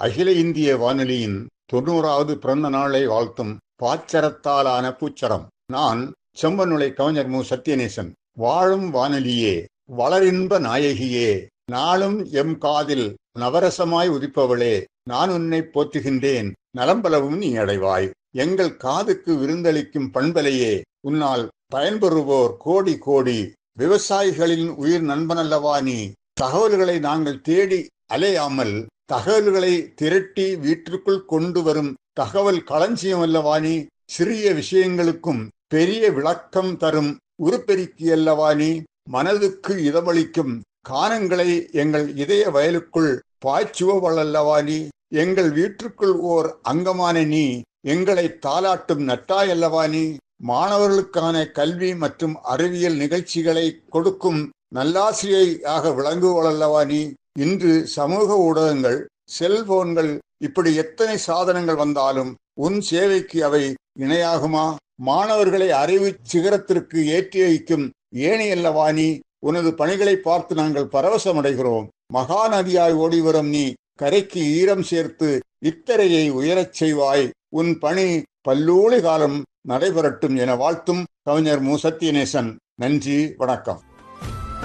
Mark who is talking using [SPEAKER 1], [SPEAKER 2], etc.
[SPEAKER 1] அகில இந்திய வானொலியின் 90வது பிறந்த நாளை வாழ்த்தும் பாச்சரத்தாலான பூச்சரம். நான் செம்பனுளை கவிஞர் மு. சத்தியநேசன். வாழும் வானொலியே, வளரின்ப நாயகியே, நாளும் எம் காதில் நவரசமாய் உதிப்பவளே, நான் உன்னை போற்றுகின்றேன், நலம்பலவும் நீ அடைவாய். எங்கள் காதுக்கு விருந்தளிக்கும் பண்பலையே, உன்னால் பயன்பெறுவோர் கோடி கோடி. விவசாயிகளின் உயிர் நண்பனல்லவா நீ. தகவல்களை நாங்கள் தேடி அலையாமல் தகவல்களை திரட்டி வீட்டிற்குள் கொண்டு வரும் தகவல் களஞ்சியம் அல்லவா நீ. சிறிய விஷயங்களுக்கும் பெரிய விளக்கம் தரும் உருப்பெருக்கி அல்லவா நீ. மனதுக்கு இதமளிக்கும் கானங்களை எங்கள் இதய வயலுக்குள் பாய்ச்சுவவள் அல்லவா நீ. எங்கள் வீட்டிற்குள் ஓர் அங்கமான நீ, எங்களை தாலாட்டும் நட்டாய் அல்லவா நீ. மாணவர்களுக்கான கல்வி மற்றும் அறிவியல் நிகழ்ச்சிகளை கொடுக்கும் நல்லாசிரியையாக விளங்குவள் அல்லவா நீ. இன்று சமூக ஊடகங்கள், செல்போன்கள், இப்படி எத்தனை சாதனங்கள் வந்தாலும் உன் சேவைக்கு அவை இணையாகுமா? மாணவர்களை அறிவு சிகரத்திற்கு ஏற்றி வைக்கும் ஏணி அல்லவா நீ. உனது பணிகளை பார்த்து நாங்கள் பரவசமடைகிறோம். மகாநதியாய் ஓடிவரும் நீ கரைக்கு ஈரம் சேர்த்து இத்தரையை உயரச் செய்வாய். உன் பணி பல்லூழி காலம் நடைபெறட்டும் என வாழ்த்தும் கவிஞர் மு. சத்தியநேசன். நன்றி, வணக்கம்.